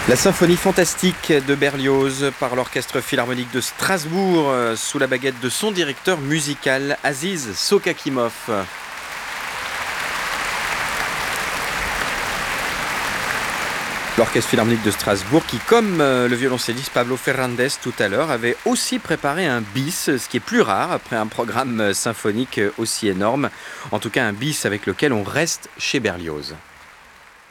La symphonie fantastique de Berlioz par l'Orchestre Philharmonique de Strasbourg sous la baguette de son directeur musical Aziz Sokakimov. L'Orchestre Philharmonique de Strasbourg qui, comme le violoncelliste Pablo Ferrandez tout à l'heure, avait aussi préparé un bis, ce qui est plus rare après un programme symphonique aussi énorme. En tout cas un bis avec lequel on reste chez Berlioz.